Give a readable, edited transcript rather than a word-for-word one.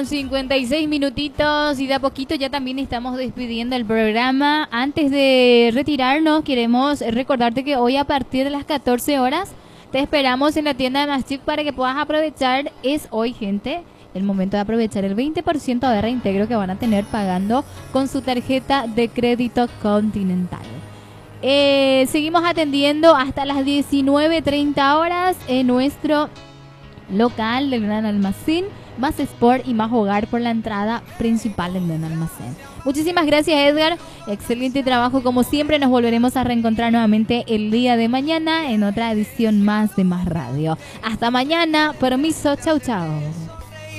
56 minutitos y de a poquito ya también estamos despidiendo el programa. Antes de retirarnos, queremos recordarte que hoy a partir de las 14 horas te esperamos en la tienda de Mastic para que puedas aprovechar. Es hoy, gente, el momento de aprovechar el 20% de reintegro que van a tener pagando con su tarjeta de crédito Continental. Seguimos atendiendo hasta las 19:30 horas en nuestro local del Gran Almacén, más Sport y más Hogar por la entrada principal del Gran Almacén. Muchísimas gracias, Edgar. Excelente trabajo como siempre. Nos volveremos a reencontrar nuevamente el día de mañana en otra edición más de Más Radio. Hasta mañana. Permiso. Chau, chau.